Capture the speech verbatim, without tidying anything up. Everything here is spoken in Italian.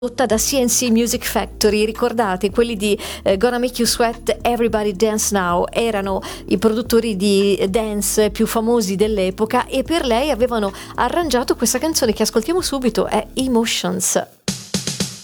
prodotta da C N C Music Factory. Ricordate quelli di eh, Gonna Make You Sweat, Everybody Dance Now? Erano i produttori di dance più famosi dell'epoca e per lei avevano arrangiato questa canzone che ascoltiamo subito, è Emotions.